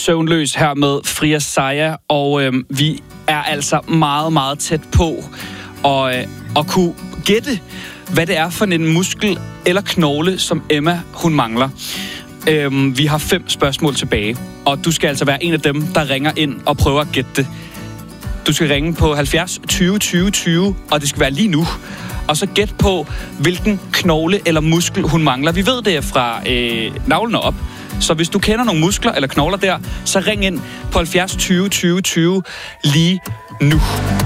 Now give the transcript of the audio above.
Søvnløs her med Fria Saya, og vi er altså meget, meget tæt på at kunne gætte, hvad det er for en muskel eller knogle, som Emma hun mangler. Vi har 5 spørgsmål tilbage, og du skal altså være en af dem, der ringer ind og prøver at gætte det. Du skal ringe på 70 20 20 20, og det skal være lige nu. Og så gæt på, hvilken knogle eller muskel hun mangler. Vi ved det fra navlen op. Så hvis du kender nogle muskler eller knogler der, så ring ind på 70 20 20 20 lige nu.